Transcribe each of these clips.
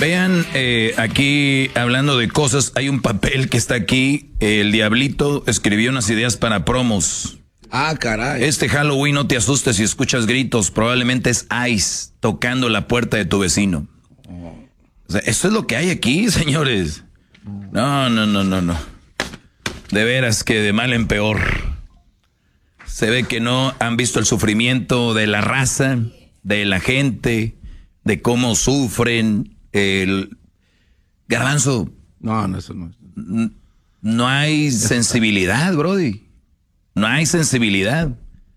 Vean, aquí hablando de cosas, hay un papel que está aquí. El Diablito escribió unas ideas para promos. Ah, caray. Este Halloween no te asustes si escuchas gritos. Probablemente es Ice tocando la puerta de tu vecino. O sea, eso es lo que hay aquí, señores. No. De veras que de mal en peor. Se ve que no han visto el sufrimiento de la raza, de la gente, de cómo sufren. El Garbanzo. No, eso no es. No hay sensibilidad, brody. No hay sensibilidad.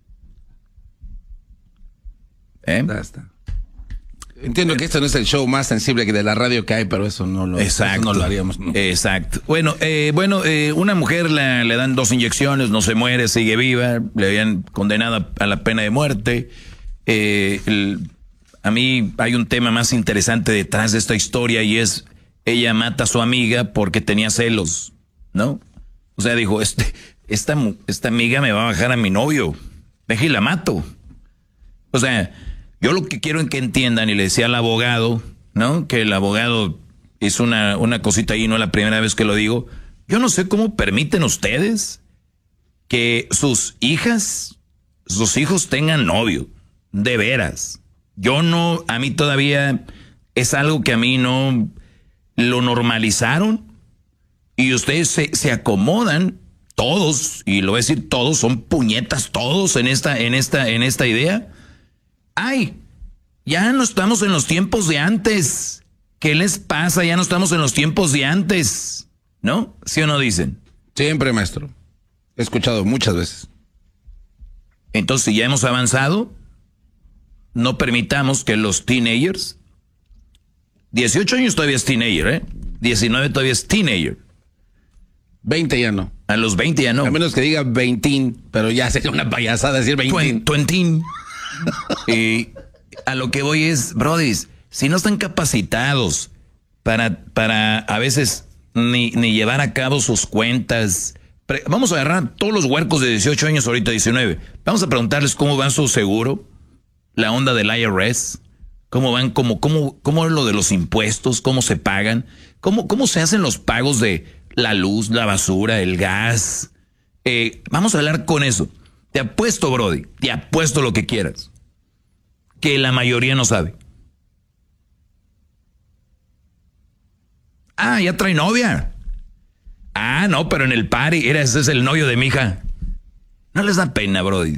Ya está. Entiendo que esto no es el show más sensible que de la radio que hay, pero eso no lo, exacto, eso no lo haríamos. ¿No? Exacto. Bueno, una mujer le dan 2 inyecciones, no se muere, sigue viva, le habían condenado a la pena de muerte. A mí hay un tema más interesante detrás de esta historia y es, ella mata a su amiga porque tenía celos, ¿no? O sea, dijo, esta amiga me va a bajar a mi novio, deje y la mato. O sea, yo lo que quiero es que entiendan, y le decía al abogado, ¿no? Que el abogado hizo una cosita ahí, no es la primera vez que lo digo. Yo no sé cómo permiten ustedes que sus hijos tengan novio, de veras. A mí todavía es algo que a mí no lo normalizaron y ustedes se acomodan todos, y lo voy a decir todos, son puñetas todos en esta idea. Ay, ya no estamos en los tiempos de antes. ¿Qué les pasa? Ya no estamos en los tiempos de antes. ¿No? ¿Sí o no dicen? Siempre, maestro. He escuchado muchas veces. Entonces, si ya hemos avanzado, no permitamos que los teenagers, 18 años todavía es teenager, 19 todavía es teenager. 20 ya no. A los 20 ya no. A menos que diga 20, pero ya sería una payasada decir 20. 20. Y a lo que voy es, brodis, si no están capacitados para a veces ni llevar a cabo sus cuentas. Vamos a agarrar todos los huercos de 18 años, ahorita 19. Vamos a preguntarles cómo va su seguro, la onda del IRS, cómo van, cómo es lo de los impuestos, cómo se pagan, cómo se hacen los pagos de la luz, la basura, el gas. Vamos a hablar con eso. Te apuesto, brody, te apuesto lo que quieras, que la mayoría no sabe. Ah, ya trae novia. Ah, no, pero en el party, ese es el novio de mi hija. No les da pena, brody.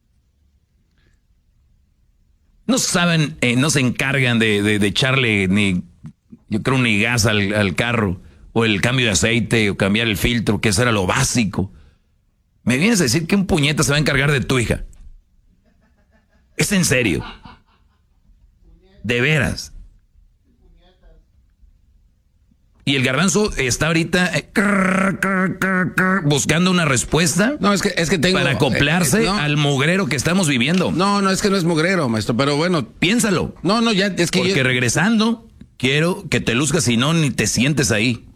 No saben, no se encargan de echarle yo creo ni gas al carro, o el cambio de aceite, o cambiar el filtro, que eso era lo básico. ¿Me vienes a decir que un puñeta se va a encargar de tu hija? ¿Es en serio? ¿De veras? Y el Garbanzo está ahorita buscando una respuesta. No, es que tengo para acoplarse al mugrero que estamos viviendo. No, es que no es mugrero, maestro, pero bueno. Piénsalo. No, ya, es que porque regresando, quiero que te luzcas, si no, ni te sientes ahí.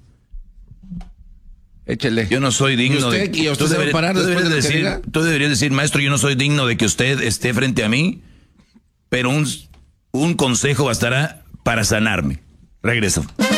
Échele. Yo no soy digno de... ¿Y usted se va a parar después de lo que diga? Tú deberías decir, maestro, yo no soy digno de que usted esté frente a mí, pero un consejo bastará para sanarme. Regreso.